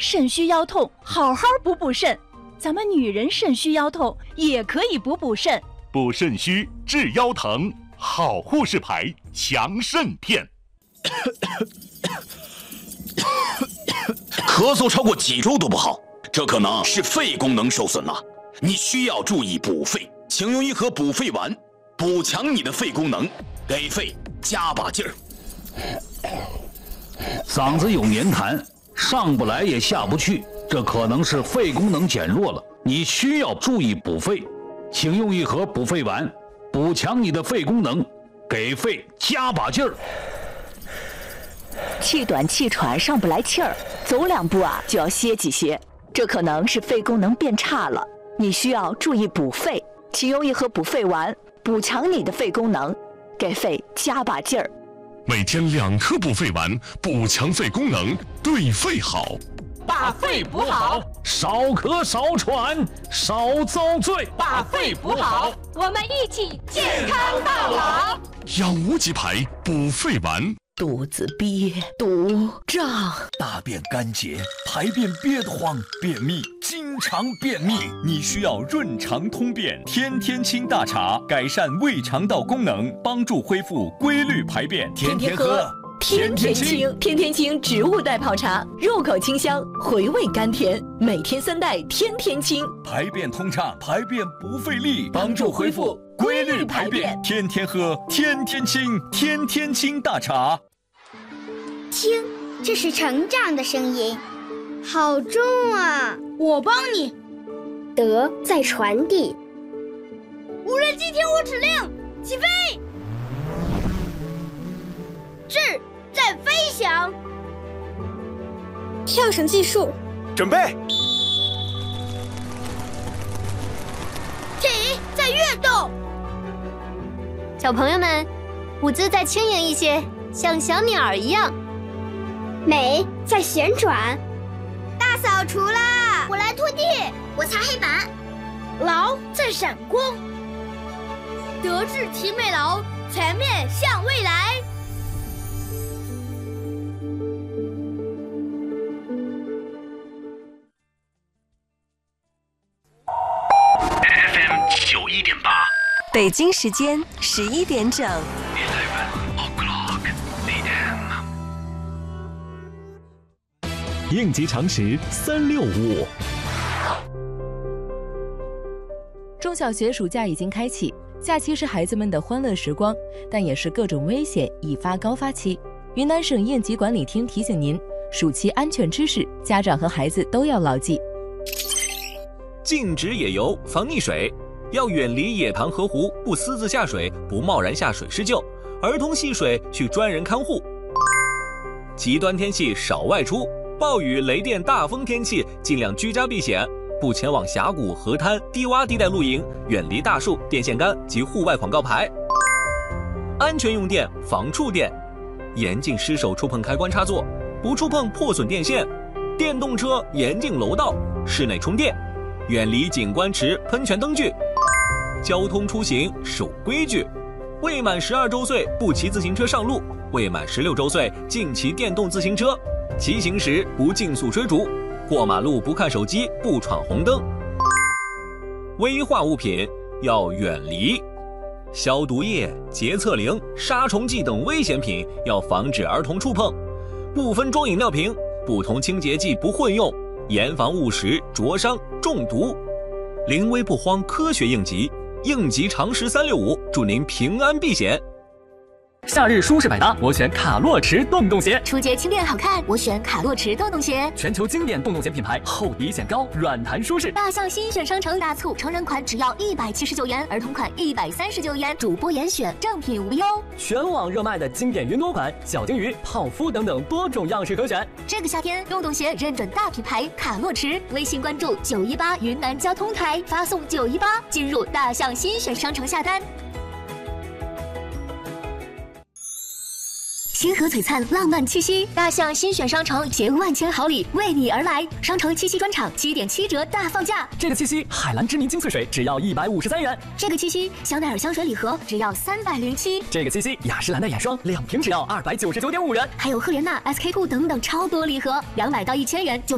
肾虚腰痛，好好补肾。咱们女人肾虚腰痛也可以补肾， 补肾虚治腰疼，好护士牌强肾片。 咳嗽超过几周都不好，这可能是肺功能受损了。你需要注意补肺，请用一盒补肺丸，补强你的肺功能，给肺加把劲儿。 嗓子有黏痰，上不来也下不去，这可能是肺功能减弱了。你需要注意补肺，请用一盒补肺丸，补强你的肺功能，给肺加把劲儿。 气短气喘，上不来气儿，走2步就要歇几歇，这可能是肺功能变差了。你需要注意补肺，请用一盒补肺丸，补强你的肺功能，给肺加把劲儿。 每天2颗补肺丸，补强肺功能，对肺好。 把肺补好， 少咳少喘少遭罪。 把肺补好，我们一起健康到老。 养无极牌补肺丸。 肚子憋、堵、胀， 大便干结，排便憋得慌，便秘，经常便秘，你需要润肠通便天天清大茶，改善胃肠道功能，帮助恢复规律排便。天天喝天天清，天天清植物代泡茶，入口清香，回味甘甜，每天3袋天天清， 排便通畅，排便不费力，帮助恢复规律排便。天天喝天天清，天天清大茶。 听，这是成长的声音，好重啊！ 我帮你。 德在传递。 无人机听我指令，起飞。智在飞翔。 跳绳计数。 准备。 体在跃动。 小朋友们，舞姿再轻盈一些，像小鸟一样。 美在旋转。 大扫除啦！ 我来拖地，我擦黑板。 劳在闪光。德智体美劳，全面向未来。 FM 91.8， 北京时间11点整。 应急常识365。 中小学暑假已经开启，假期是孩子们的欢乐时光，但也是各种危险易发高发期。云南省应急管理厅提醒您，暑期安全知识，家长和孩子都要牢记。 禁止野游，防溺水，要远离野塘河湖，不私自下水，不贸然下水施救，儿童戏水需专人看护。极端天气少外出，暴雨、雷电、大风天气尽量居家避险，不前往峡谷、河滩、低洼地带露营，远离大树、电线杆及户外广告牌。安全用电，防触电，严禁失手触碰开关插座，不触碰破损电线。电动车严禁楼道，室内充电，远离景观池、喷泉灯具。交通出行守规矩，未满12周岁不骑自行车上路，未满16周岁禁骑电动自行车。骑行时不竞速追逐，过马路不看手机，不闯红灯。危化物品要远离，消毒液、洁厕灵、杀虫剂等危险品要防止儿童触碰。不分装饮料瓶，不同清洁剂不混用，严防误食、灼伤、中毒。临危不慌，科学应急，应急常识365，祝您平安避险。 夏日舒适百搭，我选卡洛驰洞洞鞋。 初阶轻便好看，我选卡洛驰洞洞鞋。 全球经典洞洞鞋品牌，厚底显高，软弹舒适。 大象新选商城大促，成人款只要179元，儿童款139元，主播严选，正品无忧。 全网热卖的经典云朵款、小金鱼、泡芙等等多种样式可选。 这个夏天，洞洞鞋认准大品牌卡洛驰，微信关注918云南交通台，发送918进入大象新选商城下单。星河璀璨，浪漫气息，大象新选商城携万千好礼为你而来。商城七夕专场7.7折大放价。 这个七夕，海蓝之谜精粹水只要153元。 这个七夕，香奈儿香水礼盒只要307。 这个七夕，雅诗兰黛眼霜2瓶只要299.5元。 还有赫莲娜、SK-2等等超多礼盒，200到1000元就